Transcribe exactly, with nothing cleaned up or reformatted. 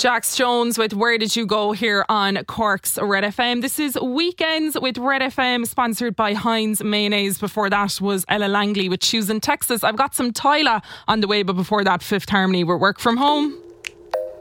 Jax Jones with Where Did You Go here on Cork's Red F M. This is Weekends with Red F M, sponsored by Heinz Mayonnaise. Before that was Ella Langley with Choosing Texas. I've got some Tyla on the way, but before that, Fifth Harmony with Work From Home.